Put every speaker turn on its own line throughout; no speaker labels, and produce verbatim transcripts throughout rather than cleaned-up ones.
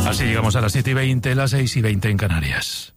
Así llegamos a las siete y veinte, las seis y veinte en Canarias.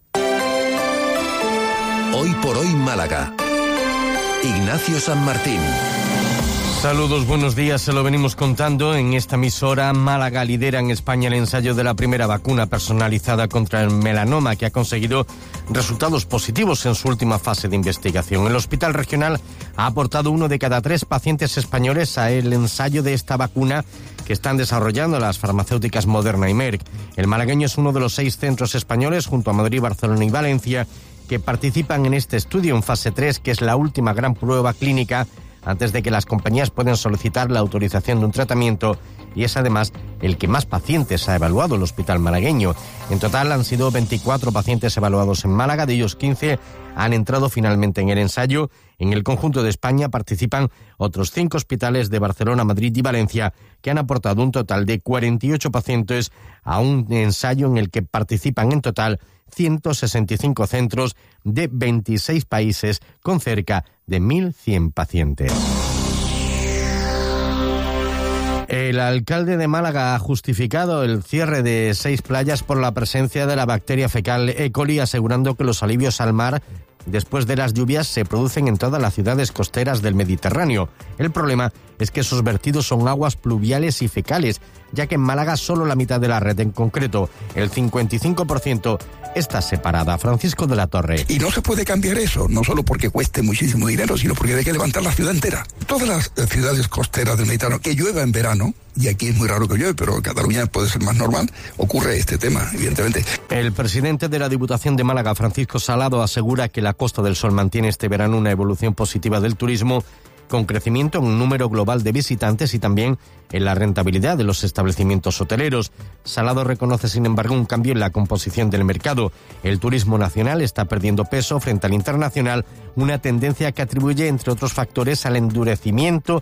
Hoy por hoy Málaga. Ignacio San Martín.
Saludos, buenos días. Se lo venimos contando en esta emisora. Málaga lidera en España el ensayo de la primera vacuna personalizada contra el melanoma, que ha conseguido resultados positivos en su última fase de investigación. El Hospital Regional ha aportado uno de cada tres pacientes españoles a el ensayo de esta vacuna que están desarrollando las farmacéuticas Moderna y Merck. El malagueño es uno de los seis centros españoles, junto a Madrid, Barcelona y Valencia, que participan en este estudio en fase tres, que es la última gran prueba clínica antes de que las compañías puedan solicitar la autorización de un tratamiento, y es además el que más pacientes ha evaluado el hospital malagueño. En total han sido veinticuatro pacientes evaluados en Málaga, de ellos quince han entrado finalmente en el ensayo. En el conjunto de España participan otros cinco hospitales de Barcelona, Madrid y Valencia, que han aportado un total de cuarenta y ocho pacientes a un ensayo en el que participan en total ciento sesenta y cinco centros de veintiséis países con cerca de mil cien pacientes. El alcalde de Málaga ha justificado el cierre de seis playas por la presencia de la bacteria fecal E. coli, asegurando que los alivios al mar después de las lluvias se producen en todas las ciudades costeras del Mediterráneo. El problema es que esos vertidos son aguas pluviales y fecales, ya que en Málaga solo la mitad de la red, en concreto el cincuenta y cinco por ciento, está separada. Francisco de la Torre.
Y no se puede cambiar eso, no solo porque cueste muchísimo dinero, sino porque hay que levantar la ciudad entera. Todas las ciudades costeras del Mediterráneo, que llueva en verano, y aquí es muy raro que llueve, pero en Cataluña puede ser más normal, ocurre este tema, evidentemente.
El presidente de la Diputación de Málaga, Francisco Salado, asegura que la Costa del Sol mantiene este verano una evolución positiva del turismo, con crecimiento en un número global de visitantes y también en la rentabilidad de los establecimientos hoteleros. Salado reconoce, sin embargo, un cambio en la composición del mercado. El turismo nacional está perdiendo peso frente al internacional, una tendencia que atribuye, entre otros factores, al endurecimiento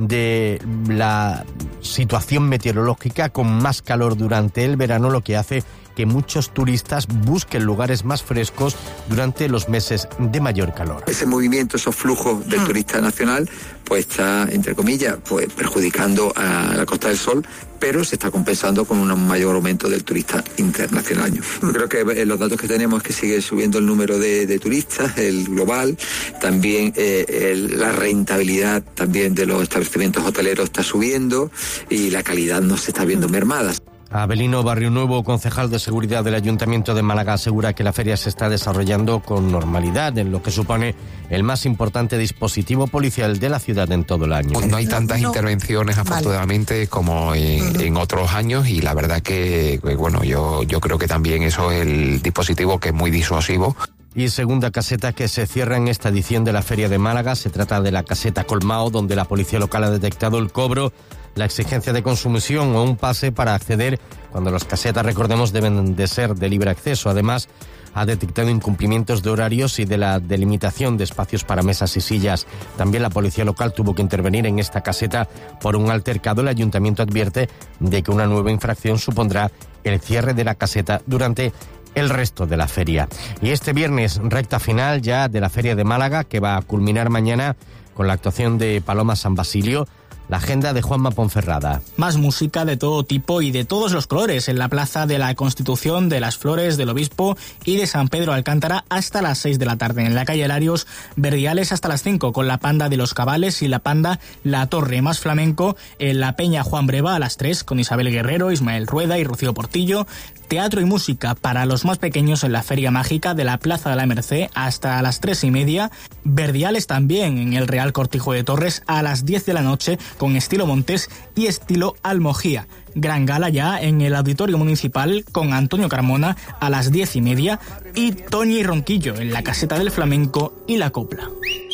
de la situación meteorológica, con más calor durante el verano, lo que hace que muchos turistas busquen lugares más frescos durante los meses de mayor calor.
Ese movimiento, esos flujos del turista nacional, pues está, entre comillas, pues perjudicando a la Costa del Sol, pero se está compensando con un mayor aumento del turista internacional. Yo creo que los datos que tenemos es que sigue subiendo el número de, de turistas, el global, también eh, el, la rentabilidad también de los establecimientos hoteleros está subiendo y la calidad no se está viendo mermada.
Abelino Barrio Nuevo, concejal de Seguridad del Ayuntamiento de Málaga, asegura que la feria se está desarrollando con normalidad, en lo que supone el más importante dispositivo policial de la ciudad en todo el año.
No hay tantas no. intervenciones, afortunadamente, vale. como en, uh-huh. en otros años, y la verdad que, bueno, yo, yo creo que también eso es el dispositivo que es muy disuasivo.
Y segunda caseta que se cierra en esta edición de la Feria de Málaga. Se trata de la caseta Colmao, donde la policía local ha detectado el cobro, la exigencia de consumición o un pase para acceder, cuando las casetas, recordemos, deben de ser de libre acceso. Además, ha detectado incumplimientos de horarios y de la delimitación de espacios para mesas y sillas. También la policía local tuvo que intervenir en esta caseta por un altercado. El ayuntamiento advierte de que una nueva infracción supondrá el cierre de la caseta durante el resto de la feria. Y este viernes, recta final ya de la Feria de Málaga, que va a culminar mañana con la actuación de Paloma San Basilio. La agenda de Juanma Ponferrada.
Más música de todo tipo y de todos los colores en la Plaza de la Constitución, de las Flores, del Obispo y de San Pedro Alcántara hasta las seis de la tarde. En la calle Larios, Verdiales hasta las cinco, con la Panda de los Cabales y la Panda La Torre. Más flamenco en la Peña Juan Breva a las tres, con Isabel Guerrero, Ismael Rueda y Rocío Portillo. Teatro y música para los más pequeños en la Feria Mágica de la Plaza de la Merced hasta las tres y media. Verdiales también en el Real Cortijo de Torres a las diez de la noche, con estilo Montés y estilo Almojía. Gran gala ya en el Auditorio Municipal con Antonio Carmona a las diez y media y Toñi Ronquillo en la Caseta del Flamenco y la Copla.